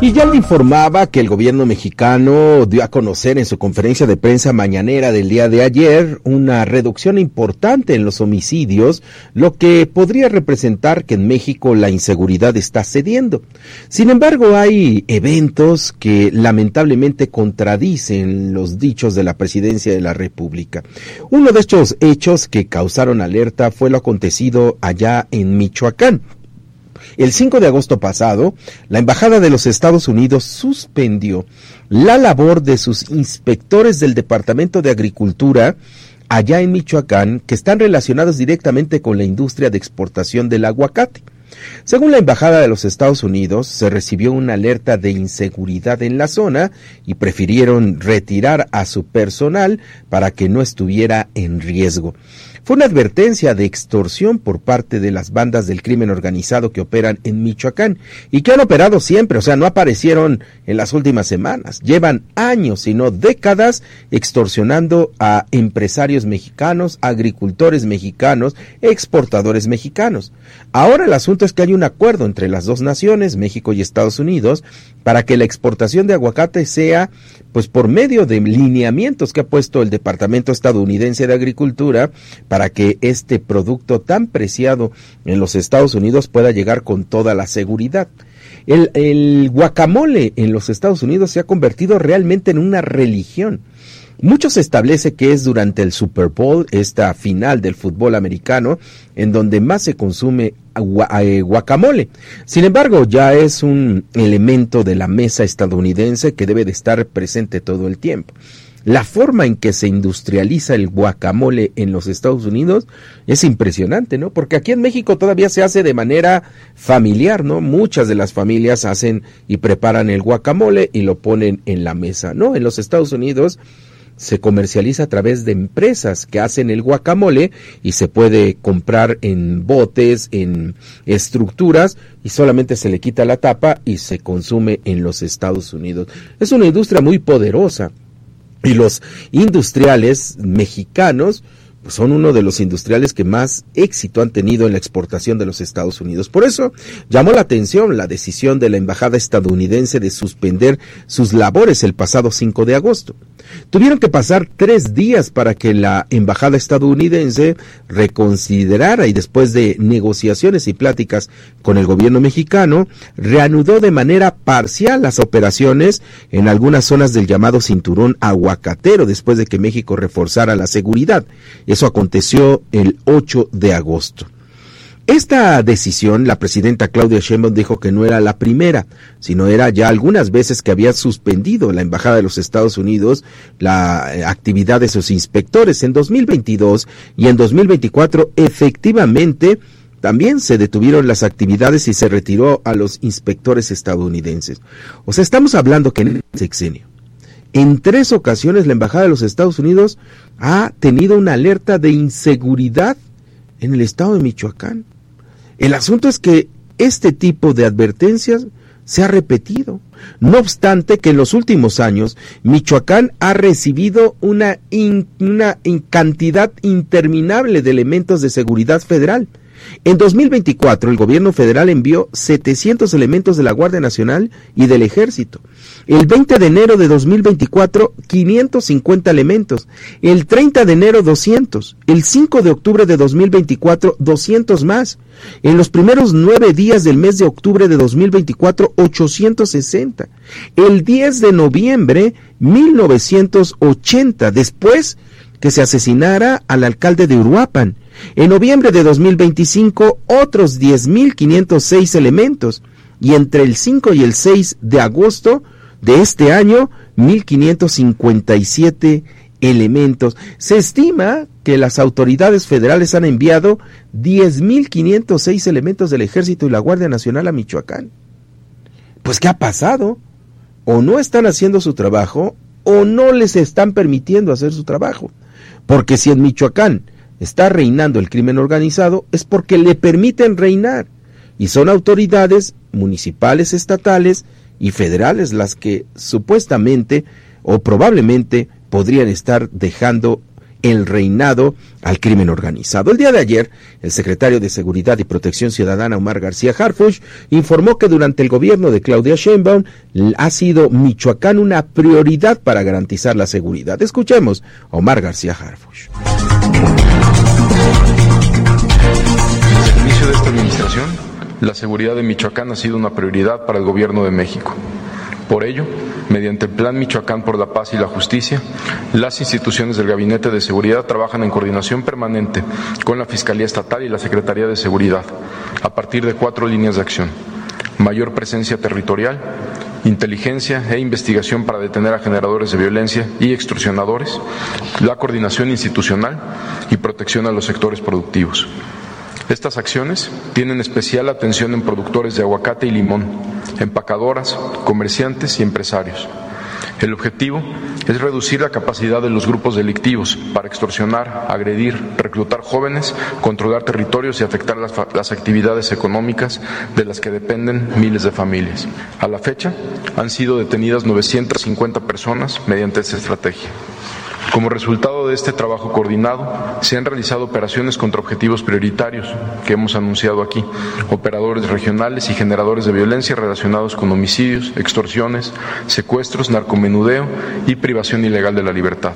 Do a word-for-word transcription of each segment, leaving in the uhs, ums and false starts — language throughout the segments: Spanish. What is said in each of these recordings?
Y ya le informaba que el gobierno mexicano dio a conocer en su conferencia de prensa mañanera del día de ayer una reducción importante en los homicidios, lo que podría representar que en México la inseguridad está cediendo. Sin embargo, hay eventos que lamentablemente contradicen los dichos de la presidencia de la República. Uno de estos hechos que causaron alerta fue lo acontecido allá en Michoacán. El cinco de agosto pasado, la Embajada de los Estados Unidos suspendió la labor de sus inspectores del Departamento de Agricultura allá en Michoacán, que están relacionados directamente con la industria de exportación del aguacate. Según la Embajada de los Estados Unidos, se recibió una alerta de inseguridad en la zona y prefirieron retirar a su personal para que no estuviera en riesgo. Fue una advertencia de extorsión por parte de las bandas del crimen organizado que operan en Michoacán y que han operado siempre, o sea, no aparecieron en las últimas semanas. Llevan años, si no décadas, extorsionando a empresarios mexicanos, agricultores mexicanos, exportadores mexicanos. Ahora el asunto es que hay un acuerdo entre las dos naciones, México y Estados Unidos, para que la exportación de aguacate sea pues por medio de lineamientos que ha puesto el Departamento Estadounidense de Agricultura para que este producto tan preciado en los Estados Unidos pueda llegar con toda la seguridad. El, el guacamole en los Estados Unidos se ha convertido realmente en una religión. Mucho se establece que es durante el Super Bowl, esta final del fútbol americano, en donde más se consume guacamole. Sin embargo, ya es un elemento de la mesa estadounidense que debe de estar presente todo el tiempo. La forma en que se industrializa el guacamole en los Estados Unidos es impresionante, ¿no? Porque aquí en México todavía se hace de manera familiar, ¿no? Muchas de las familias hacen y preparan el guacamole y lo ponen en la mesa, ¿no? En los Estados Unidos se comercializa a través de empresas que hacen el guacamole y se puede comprar en botes, en estructuras y solamente se le quita la tapa y se consume en los Estados Unidos. Es una industria muy poderosa y los industriales mexicanos pues son uno de los industriales que más éxito han tenido en la exportación de los Estados Unidos. Por eso llamó la atención la decisión de la embajada estadounidense de suspender sus labores el pasado cinco de agosto. Tuvieron que pasar tres días para que la embajada estadounidense reconsiderara y después de negociaciones y pláticas con el gobierno mexicano, reanudó de manera parcial las operaciones en algunas zonas del llamado cinturón aguacatero después de que México reforzara la seguridad. Eso aconteció el ocho de agosto. Esta decisión, la presidenta Claudia Sheinbaum dijo que no era la primera, sino era ya algunas veces que había suspendido la Embajada de los Estados Unidos la actividad de sus inspectores. En dos mil veintidós y en dos mil veinticuatro, efectivamente, también se detuvieron las actividades y se retiró a los inspectores estadounidenses. O sea, estamos hablando que en el sexenio, en tres ocasiones la Embajada de los Estados Unidos ha tenido una alerta de inseguridad en el estado de Michoacán. El asunto es que este tipo de advertencias se ha repetido. No obstante que en los últimos años Michoacán ha recibido una, in, una in cantidad interminable de elementos de seguridad federal. En dos mil veinticuatro, el gobierno federal envió setecientos elementos de la Guardia Nacional y del Ejército. El veinte de enero de dos mil veinticuatro, quinientos cincuenta elementos. El treinta de enero, doscientos. El cinco de octubre de dos mil veinticuatro, doscientos más. En los primeros nueve días del mes de octubre de dos mil veinticuatro, ochocientos sesenta. El diez de noviembre, mil novecientos ochenta. Después que se asesinara al alcalde de Uruapan. En noviembre de dos mil veinticinco, otros diez mil quinientos seis elementos. Y entre el cinco y el seis de agosto de este año, mil quinientos cincuenta y siete elementos. Se estima que las autoridades federales han enviado diez mil quinientos seis elementos del Ejército y la Guardia Nacional a Michoacán. Pues, ¿qué ha pasado? O no están haciendo su trabajo, o no les están permitiendo hacer su trabajo. Porque si en Michoacán está reinando el crimen organizado, es porque le permiten reinar. Y son autoridades municipales, estatales y federales las que supuestamente o probablemente podrían estar dejando el reinado al crimen organizado. El día de ayer, el secretario de Seguridad y Protección Ciudadana, Omar García Harfuch, informó que durante el gobierno de Claudia Sheinbaum ha sido Michoacán una prioridad para garantizar la seguridad. Escuchemos a Omar García Harfuch. Desde el inicio de esta administración, la seguridad de Michoacán ha sido una prioridad para el gobierno de México. Por ello, mediante el Plan Michoacán por la Paz y la Justicia, las instituciones del Gabinete de Seguridad trabajan en coordinación permanente con la Fiscalía Estatal y la Secretaría de Seguridad, a partir de cuatro líneas de acción: mayor presencia territorial, inteligencia e investigación para detener a generadores de violencia y extorsionadores, la coordinación institucional y protección a los sectores productivos. Estas acciones tienen especial atención en productores de aguacate y limón, empacadoras, comerciantes y empresarios. El objetivo es reducir la capacidad de los grupos delictivos para extorsionar, agredir, reclutar jóvenes, controlar territorios y afectar las, las actividades económicas de las que dependen miles de familias. A la fecha, han sido detenidas novecientas cincuenta personas mediante esta estrategia. Como resultado de este trabajo coordinado, se han realizado operaciones contra objetivos prioritarios que hemos anunciado aquí, operadores regionales y generadores de violencia relacionados con homicidios, extorsiones, secuestros, narcomenudeo y privación ilegal de la libertad.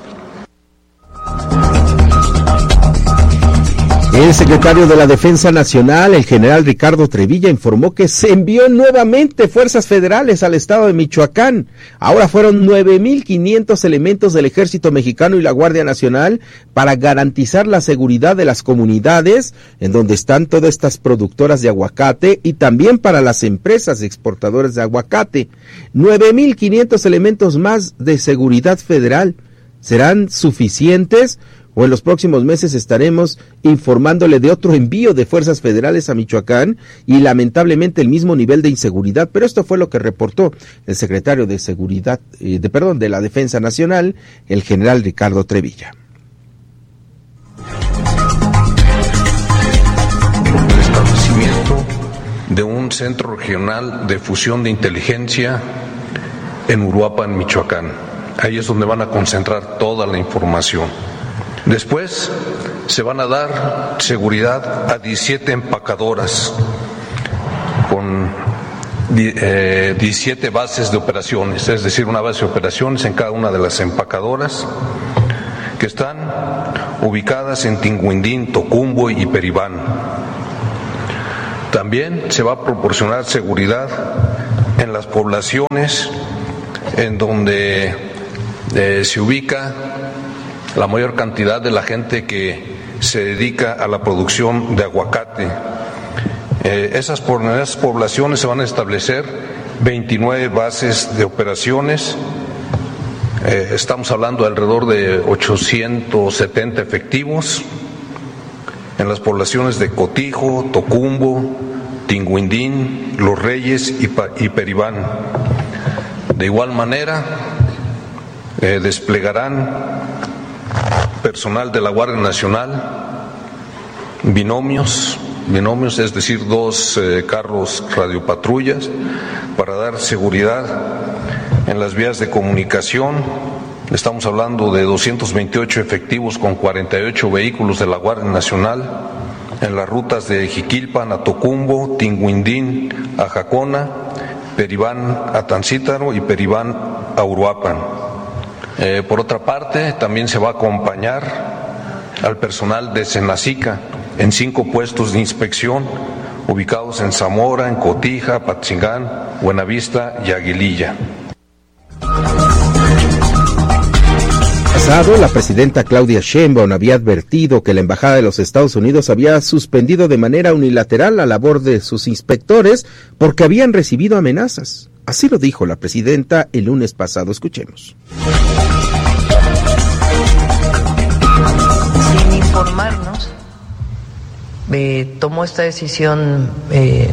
El secretario de la Defensa Nacional, el general Ricardo Trevilla, informó que se envió nuevamente fuerzas federales al estado de Michoacán. Ahora fueron nueve mil quinientos elementos del Ejército Mexicano y la Guardia Nacional para garantizar la seguridad de las comunidades en donde están todas estas productoras de aguacate y también para las empresas exportadoras de aguacate. nueve mil quinientos elementos más de seguridad federal. ¿Serán suficientes? O en los próximos meses estaremos informándole de otro envío de fuerzas federales a Michoacán y lamentablemente el mismo nivel de inseguridad, pero esto fue lo que reportó el secretario de Seguridad, eh, de perdón, de la Defensa Nacional, el general Ricardo Trevilla. El establecimiento de un centro regional de fusión de inteligencia en Uruapan, Michoacán. Ahí es donde van a concentrar toda la información. Después se van a dar seguridad a diecisiete empacadoras con eh, diecisiete bases de operaciones, es decir, una base de operaciones en cada una de las empacadoras que están ubicadas en Tinguindín, Tocumbo y Peribán. También se va a proporcionar seguridad en las poblaciones en donde eh, se ubica la mayor cantidad de la gente que se dedica a la producción de aguacate. Eh, esas, por, en esas poblaciones se van a establecer veintinueve bases de operaciones. Eh, estamos hablando de alrededor de ochocientos setenta efectivos en las poblaciones de Cotijo, Tocumbo, Tinguindín, Los Reyes y, pa, y Peribán. De igual manera, eh, desplegarán personal de la Guardia Nacional, binomios, binomios, es decir, dos eh, carros radiopatrullas para dar seguridad en las vías de comunicación. Estamos hablando de doscientos veintiocho efectivos con cuarenta y ocho vehículos de la Guardia Nacional en las rutas de Jiquilpan a Tocumbo, Tinguindín a Jacona, Peribán a Tancítaro y Peribán a Uruapan. Eh, por otra parte, también se va a acompañar al personal de Senacica en cinco puestos de inspección ubicados en Zamora, en Cotija, Patzingán, Buenavista y Aguililla. Pasado, la presidenta Claudia Sheinbaum había advertido que la Embajada de los Estados Unidos había suspendido de manera unilateral la labor de sus inspectores porque habían recibido amenazas. Así lo dijo la presidenta el lunes pasado. Escuchemos. Sin informarnos, eh, tomó esta decisión eh,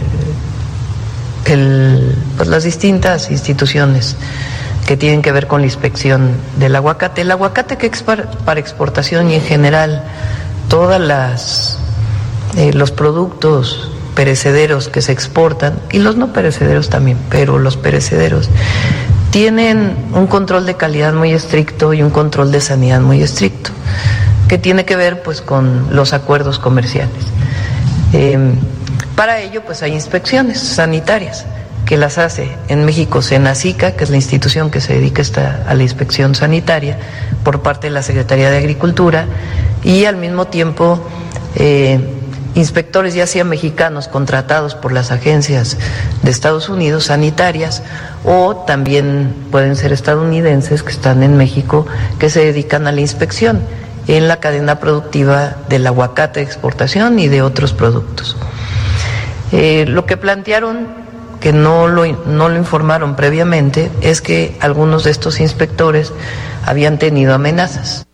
el, pues las distintas instituciones que tienen que ver con la inspección del aguacate. El aguacate que es para, para exportación y en general todas las eh, los productos perecederos que se exportan y los no perecederos también, pero los perecederos tienen un control de calidad muy estricto y un control de sanidad muy estricto, que tiene que ver pues con los acuerdos comerciales. Eh, para ello pues hay inspecciones sanitarias que las hace en México Senacica, que es la institución que se dedica esta, a la inspección sanitaria por parte de la Secretaría de Agricultura, y al mismo tiempo eh, inspectores ya sea mexicanos contratados por las agencias de Estados Unidos sanitarias, o también pueden ser estadounidenses que están en México que se dedican a la inspección en la cadena productiva del aguacate de exportación y de otros productos. Eh, lo que plantearon, que no lo, no lo informaron previamente, es que algunos de estos inspectores habían tenido amenazas.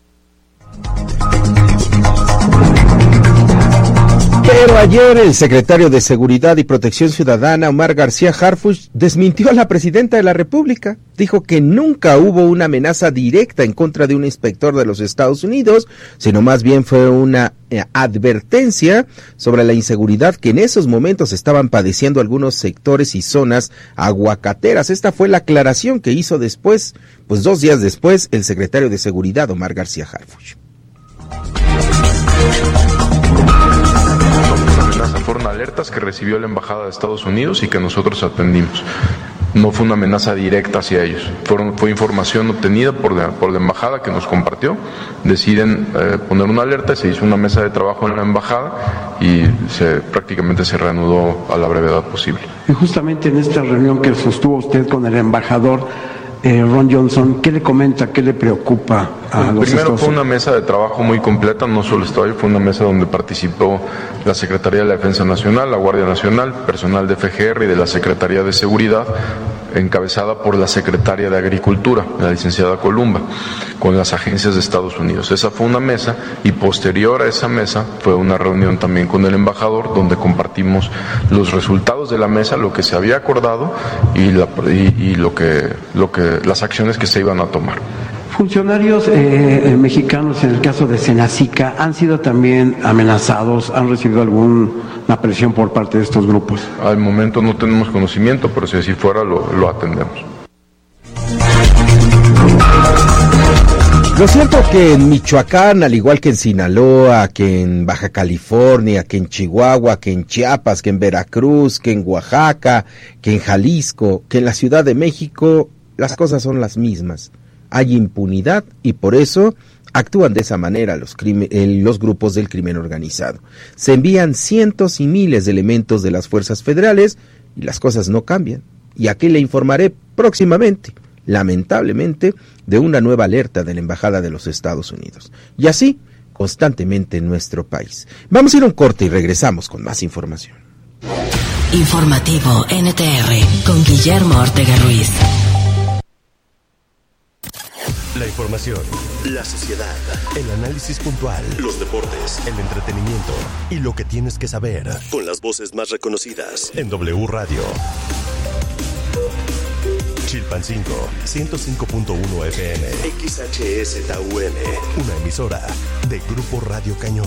Pero ayer el secretario de Seguridad y Protección Ciudadana, Omar García Harfuch, desmintió a la presidenta de la República. Dijo que nunca hubo una amenaza directa en contra de un inspector de los Estados Unidos, sino más bien fue una eh, advertencia sobre la inseguridad que en esos momentos estaban padeciendo algunos sectores y zonas aguacateras. Esta fue la aclaración que hizo después, pues dos días después, el secretario de Seguridad, Omar García Harfuch. Fueron alertas que recibió la Embajada de Estados Unidos y que nosotros atendimos. No fue una amenaza directa hacia ellos. Fueron, fue información obtenida por la, por la Embajada que nos compartió. Deciden eh, poner una alerta, se hizo una mesa de trabajo en la Embajada y se, prácticamente se reanudó a la brevedad posible. Y justamente en esta reunión que sostuvo usted con el embajador Eh, Ron Johnson, ¿qué le comenta, qué le preocupa a los Primero Estados? Fue una mesa de trabajo muy completa, no solo estaba yo, fue una mesa donde participó la Secretaría de la Defensa Nacional, la Guardia Nacional, personal de F G R y de la Secretaría de Seguridad, encabezada por la Secretaria de Agricultura, la licenciada Columba, con las agencias de Estados Unidos. Esa fue una mesa, y posterior a esa mesa fue una reunión también con el embajador, donde compartimos los resultados de la mesa, lo que se había acordado y, la, y, y lo que, lo que las acciones que se iban a tomar. Funcionarios eh, mexicanos, en el caso de Senacica, han sido también amenazados, han recibido alguna presión por parte de estos grupos. Al momento no tenemos conocimiento, pero si así fuera lo, lo atendemos. Lo cierto que en Michoacán, al igual que en Sinaloa, que en Baja California, que en Chihuahua, que en Chiapas, que en Veracruz, que en Oaxaca, que en Jalisco, que en la Ciudad de México, las cosas son las mismas. Hay impunidad y por eso actúan de esa manera los, crime, eh, los grupos del crimen organizado. Se envían cientos y miles de elementos de las fuerzas federales y las cosas no cambian. Y aquí le informaré próximamente, lamentablemente, de una nueva alerta de la Embajada de los Estados Unidos. Y así, constantemente en nuestro país. Vamos a ir a un corte y regresamos con más información. Informativo N T R con Guillermo Ortega Ruiz. La información, la sociedad, el análisis puntual, los deportes, el entretenimiento y lo que tienes que saber con las voces más reconocidas en W Radio. Chilpancingo, ciento cinco punto uno F M, X H S T U M, una emisora de Grupo Radio Cañón.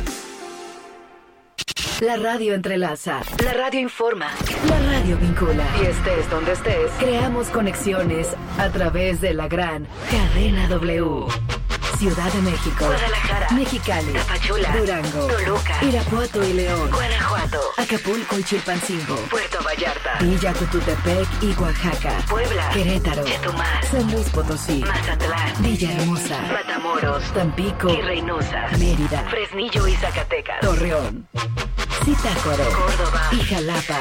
La radio entrelaza, la radio informa, la radio vincula. Y estés donde estés, creamos conexiones a través de la gran cadena W. Ciudad de México, Guadalajara, Mexicali, Tapachula, Durango, Toluca, Irapuato y León, Guanajuato, Acapulco y Chilpancingo, Puerto Vallarta, Villa Cotutepec y Oaxaca, Puebla, Querétaro, Chetumal, San Luis Potosí, Mazatlán, Villahermosa, Matamoros, Tampico y Reynosa, Mérida, Fresnillo y Zacatecas, Torreón, Zitácuaro, Córdoba y Jalapa.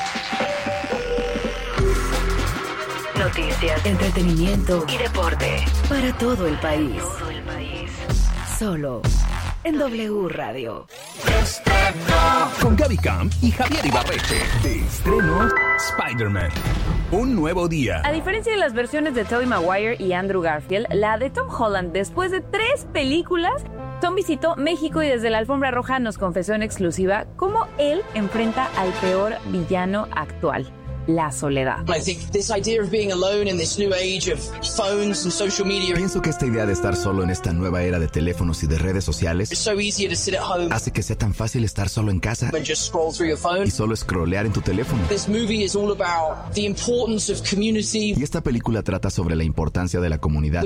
Noticias, entretenimiento y deporte para todo el país. Todo el país. Solo en W Radio. Estreno. Con Gaby Camp y Javier Ibarreche. De estreno, Spider-Man. Un nuevo día. A diferencia de las versiones de Tobey Maguire y Andrew Garfield, la de Tom Holland, después de tres películas, Tom visitó México y desde la alfombra roja nos confesó en exclusiva cómo él enfrenta al peor villano actual. la soledad. Pienso que esta idea de estar solo en esta nueva era de teléfonos y de redes sociales hace que sea tan fácil estar solo en casa y solo scrollear en tu teléfono. Y esta película trata sobre la importancia de la comunidad.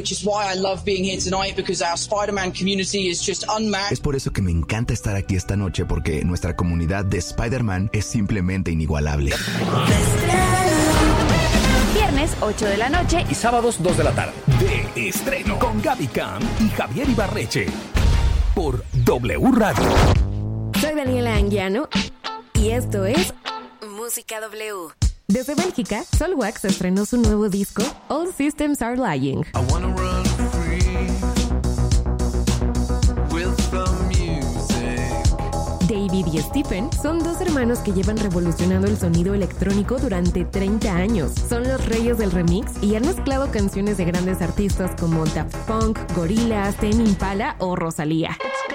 Es por eso que me encanta estar aquí esta noche, porque nuestra comunidad de Spider-Man es simplemente inigualable. Viernes ocho de la noche y sábados dos de la tarde. De estreno con Gaby Cam y Javier Ibarreche por W Radio. Soy Daniela Anguiano y esto es Música W. Desde Bélgica, Soulwax estrenó su nuevo disco All Systems Are Lying. I wanna run free with the music. David y Stephen son dos hermanos que llevan revolucionando el sonido electrónico durante treinta años. Son los reyes del remix y han mezclado canciones de grandes artistas como Daft Punk, Gorillaz, Tame Impala o Rosalía.